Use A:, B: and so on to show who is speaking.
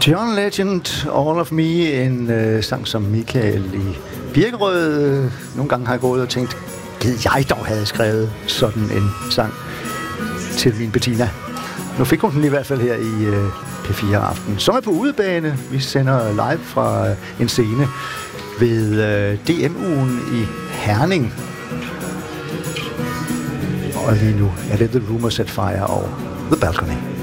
A: John Legend, All of Me, en sang som Michael i Birkerød. Nogle gange har jeg gået og tænkt, gid jeg dog havde skrevet sådan en sang til min Bettina. Nu fik hun den i hvert fald her i P4 Aften, som er på udebane. Vi sender live fra en scene ved DM-ugen i Herning. Og lige nu er det The Rumor Set Fire og The Balcony.